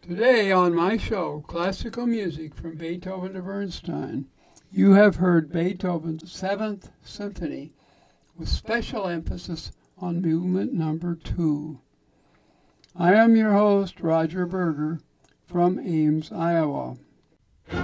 Today on my show, Classical Music from Beethoven to Bernstein, you have heard Beethoven's Seventh Symphony with special emphasis on movement number 2. I am your host, Roger Berger, from Ames, Iowa.